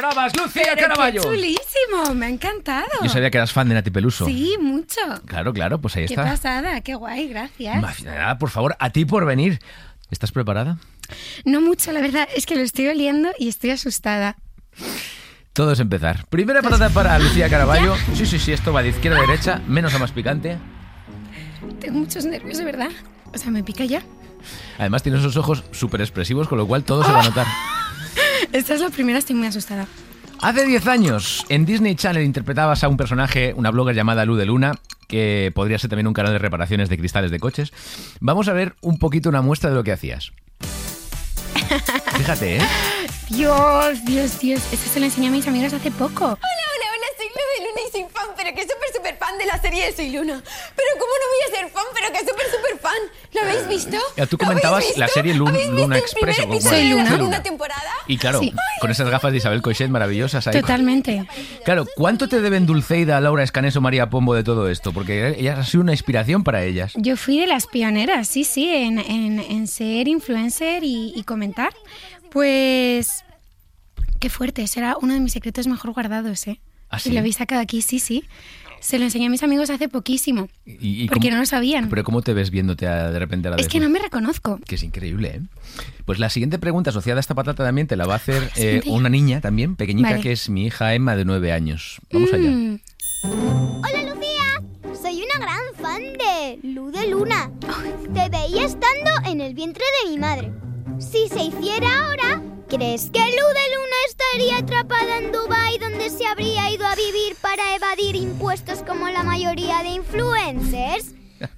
programas, Lucía Caraballo. ¡Qué chulísimo! Me ha encantado. Yo sabía que eras fan de Nati Peluso. Sí, mucho. Claro, pues ahí Qué está. Qué pasada, qué guay, gracias. Nada, por favor, a ti por venir. ¿Estás preparada? No mucho, la verdad, es que lo estoy oliendo y estoy asustada. Todo es empezar. Primera patata para Lucía Caraballo. Sí, esto va de izquierda a derecha, menos a más picante. Tengo muchos nervios, de verdad. O sea, me pica ya. Además tienes esos ojos súper expresivos, con lo cual todo se va a notar. Esta es la primera, estoy muy asustada. Hace 10 años, en Disney Channel interpretabas a un personaje, una blogger llamada Lu de Luna, que podría ser también un canal de reparaciones de cristales de coches. Vamos a ver un poquito una muestra de lo que hacías. Fíjate, ¿eh? Dios. Esto se lo enseñé a mis amigos hace poco. Hola, soy Lu de Luna y soy fan, pero que súper fan de la serie de Soy Luna. Pero ¿cómo no voy a ser fan, pero que súper fan? ¿Lo habéis visto? Tú comentabas la serie Luna Express. Soy Luna. ¿La segunda temporada? Y claro, sí, con esas gafas de Isabel Coixet maravillosas ahí. Totalmente. Claro, ¿cuánto te deben Dulceida, Laura Escanes o María Pombo de todo esto? Porque ellas han sido una inspiración para ellas. Yo fui de las pioneras, sí, en ser influencer y comentar. Pues qué fuerte, ese era uno de mis secretos mejor guardados, ¿eh? ¿Ah, sí? Y lo habéis sacado aquí, sí. Se lo enseñé a mis amigos hace poquísimo, porque no lo sabían. Pero ¿cómo te ves viéndote de repente a la vez? Es que no me reconozco. Que es increíble, ¿eh? Pues la siguiente pregunta asociada a esta patata también te la va a hacer una niña también, pequeñita, vale, que es mi hija Emma, de 9 años. Vamos allá. Hola, Lucía. Soy una gran fan de Lu de Luna. Te veía estando en el vientre de mi madre. Si se hiciera ahora, ¿crees que Lu de Luna estaría atrapada en Dubái, donde se habría ido a vivir para evadir impuestos como la mayoría de influencers?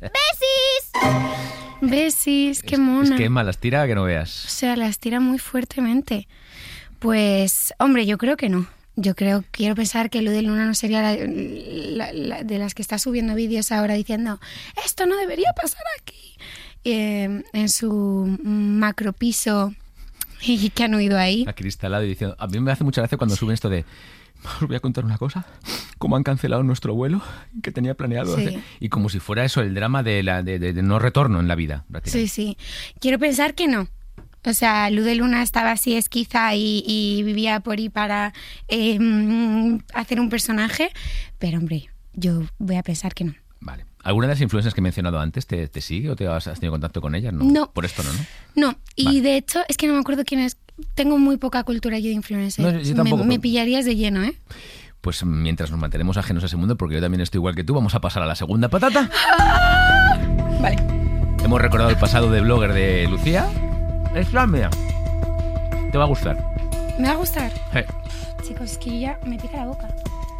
¡Besis! ¡Qué mona! Es que Emma las tira que no veas. O sea, las tira muy fuertemente. Pues, hombre, yo creo que no. Quiero pensar que Lu de Luna no sería la de las que está subiendo vídeos ahora diciendo esto no debería pasar aquí. En su macro piso y que han huido ahí. Acristalado y diciendo... A mí me hace mucha gracia cuando suben esto de... Os voy a contar una cosa. Cómo han cancelado nuestro vuelo que tenía planeado hacer. Y como si fuera eso el drama de no retorno en la vida. Sí. Quiero pensar que no. O sea, Lu de Luna estaba así esquiza y vivía por ahí para hacer un personaje. Pero, hombre, yo voy a pensar que no. Vale. ¿Alguna de las influencers que he mencionado antes te sigue o has tenido contacto con ellas? No. Por esto no. No, y vale, de hecho es que no me acuerdo quién es. Tengo muy poca cultura yo de influencer. No, yo tampoco. Me pillarías de lleno, ¿eh? Pues mientras nos mantenemos ajenos a ese mundo, porque yo también estoy igual que tú, vamos a pasar a la segunda patata. Vale. Hemos recordado el pasado de blogger de Lucía. Esta, mira, te va a gustar. ¿Me va a gustar? Sí. Chicos, es que yo ya me pica la boca.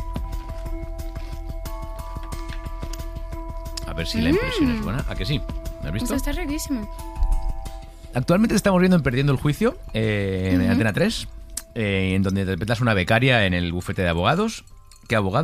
A ver si la impresión es buena. ¿A que sí? ¿Me has visto? Esto está riquísimo. Actualmente te estamos viendo en Perdiendo el Juicio, en Antena 3, en donde interpretas una becaria en el bufete de abogados. ¿Qué abogado?